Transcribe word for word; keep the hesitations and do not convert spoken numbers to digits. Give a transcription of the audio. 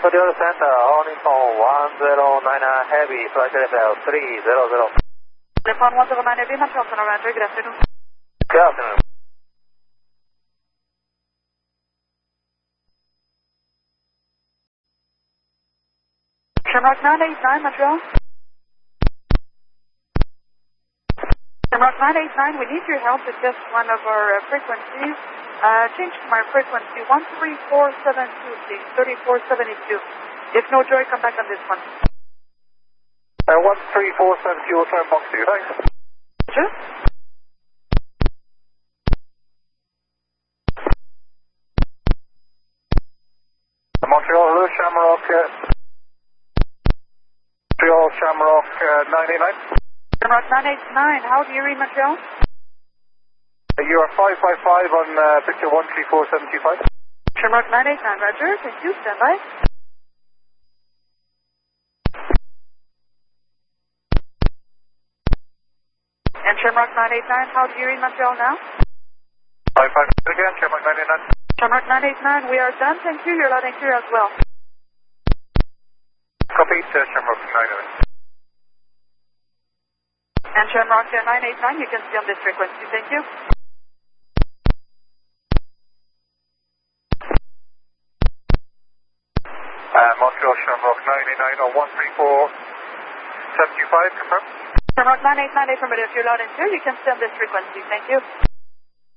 Toyota Center, holding for one zero nine nine Heavy, flight level three zero zero. Telephone one zero nine Heavy, Montreal Center, Roger, good afternoon. Good afternoon. Shamrock nine eight nine, Montreal. Shamrock nine eight nine, we need your help to test one of our uh, frequencies. Uh, change from our frequency one three four seven two, please, thirty-four seventy-two. If no joy, come back on this one. Uh, one three four seven two, we'll try and box you, thanks. Sure. Montreal, hello, Shamrock, uh, Montreal, Shamrock uh, nine eight nine. Shamrock nine eight nine, how do you read Montreal? Uh, you are five five five on uh, picture one three four seven two five. Shamrock nine eight nine, Roger, thank you, stand by. And Shamrock nine eight nine, how do you read Montreal now? five five again, Shamrock nine eight nine. Shamrock nine eight nine, we are done, thank you, you're loud and clear as well. Copy, uh, Shamrock nine eight nine. And Shamrock nine eight nine, you can see on this frequency, thank you. Uh, Montreal, Shamrock nine eight nine on one three four seven two five, confirm. Shamrock nine eight nine, affirmative, you're loud and clear, you can see on this frequency, thank you.